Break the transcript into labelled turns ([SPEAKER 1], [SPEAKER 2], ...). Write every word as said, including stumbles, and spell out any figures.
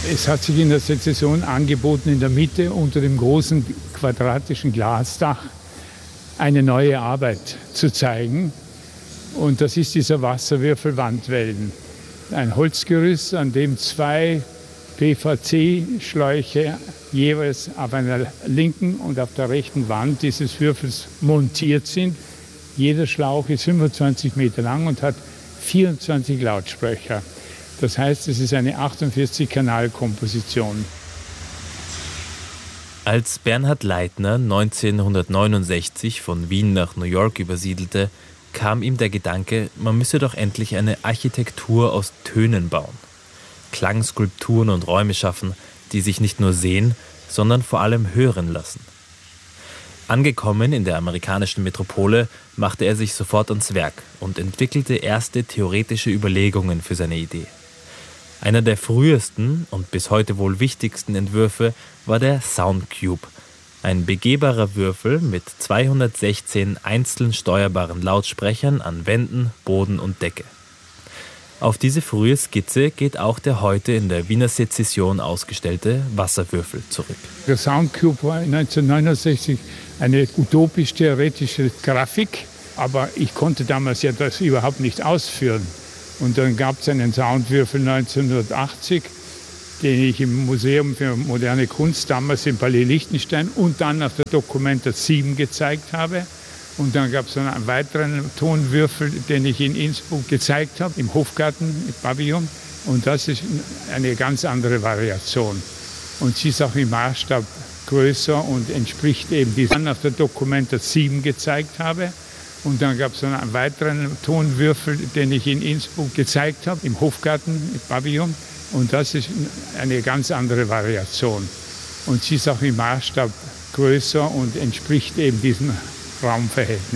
[SPEAKER 1] Es hat sich in der Sezession angeboten, in der Mitte unter dem großen quadratischen Glasdach eine neue Arbeit zu zeigen. Und das ist dieser Wasserwürfel Wandwellen. Ein Holzgerüst, an dem zwei P V C-Schläuche jeweils auf einer linken und auf der rechten Wand dieses Würfels montiert sind. Jeder Schlauch ist fünfundzwanzig Meter lang und hat vierundzwanzig Lautsprecher. Das heißt, es ist eine achtundvierzig-Kanal-Komposition.
[SPEAKER 2] Als Bernhard Leitner neunzehnhundertneunundsechzig von Wien nach New York übersiedelte, kam ihm der Gedanke, man müsse doch endlich eine Architektur aus Tönen bauen. Klangskulpturen und Räume schaffen, die sich nicht nur sehen, sondern vor allem hören lassen. Angekommen in der amerikanischen Metropole, machte er sich sofort ans Werk und entwickelte erste theoretische Überlegungen für seine Idee. Einer der frühesten und bis heute wohl wichtigsten Entwürfe war der Soundcube, ein begehbarer Würfel mit zweihundertsechzehn einzeln steuerbaren Lautsprechern an Wänden, Boden und Decke. Auf diese frühe Skizze geht auch der heute in der Wiener Sezession ausgestellte Wasserwürfel zurück.
[SPEAKER 1] Der Soundcube war neunzehnhundertneunundsechzig eine utopisch-theoretische Grafik, aber ich konnte damals ja das überhaupt nicht ausführen. Und dann gab es einen Soundwürfel neunzehnhundertachtzig, den ich im Museum für moderne Kunst damals im Palais Liechtenstein und dann auf der Documenta sieben gezeigt habe. Und dann gab es einen weiteren Tonwürfel, den ich in Innsbruck gezeigt habe, im Hofgarten, im Pavillon. Und das ist eine ganz andere Variation. Und sie ist auch im Maßstab größer und entspricht eben diesem, die ich auf der Documenta sieben gezeigt habe. Und dann gab es einen weiteren Tonwürfel, den ich in Innsbruck gezeigt habe, im Hofgarten, im Pavillon. Und das ist eine ganz andere Variation. Und sie ist auch im Maßstab größer und entspricht eben diesem Raumverhältnis.